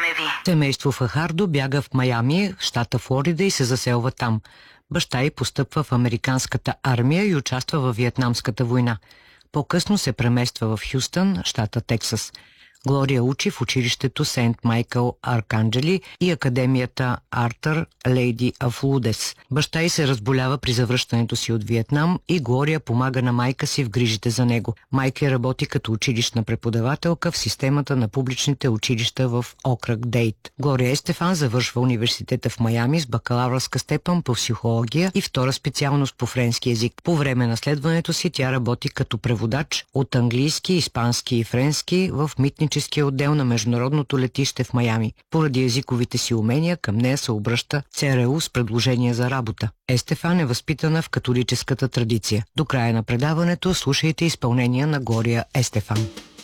ви. Семейство Фахардо бяга в Майами, щата Флорида, и се заселва там. Баща й постъпва в американската армия и участва във Виетнамската война. По-късно се премества в Хюстън, щата Тексас. Глория учи в училището Сент Майкъл Арканджели и академията Артър Лейди of Лудес. Баща й се разболява при завръщането си от Виетнам и Глория помага на майка си в грижите за него. Майка й работи като училищна преподавателка в системата на публичните училища в окръг Дейт. Глория Естефан завършва университета в Майами с бакалавърска степен по психология и втора специалност по френски език. По време на следването си тя работи като преводач от английски, испански и френски в митническия отдел на международното летище в Майами. Поради езиковите си умения към нея се обръща ЦРУ с предложение за работа. Естефан е възпитана в католическата традиция. До края на предаването слушайте изпълнение на Глория Естефан.